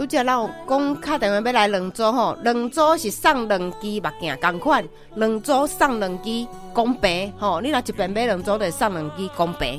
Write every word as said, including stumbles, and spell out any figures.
者咱有讲打电话要来两组吼，两组是送两支目镜同款，两组送两支公平吼。你若一边买两组，就送两支公平。